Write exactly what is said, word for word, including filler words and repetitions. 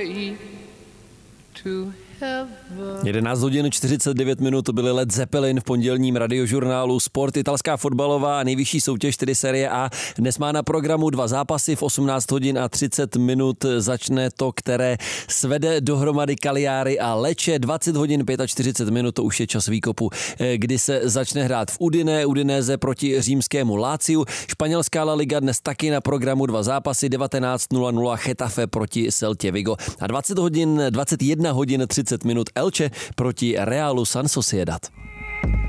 way to jedenáct hodin čtyřicet devět minut, to byly Led Zeppelin v pondělním radiožurnálu Sport, italská fotbalová nejvyšší soutěž, tedy Serie A. Dnes má na programu dva zápasy, v osmnáct hodin a třicet minut začne to, které svede dohromady Cagliari a Lecce. dvacet hodin čtyřicet pět minut, to už je čas výkopu, kdy se začne hrát v Udine, Udinese proti římskému Láciu. Španělská La Liga dnes taky na programu dva zápasy, devatenáct nula nula Getafe proti Celtě Vigo a dvacet hodin, dvacet jedna hodin třicet minut Elche proti Realu San Sociedad.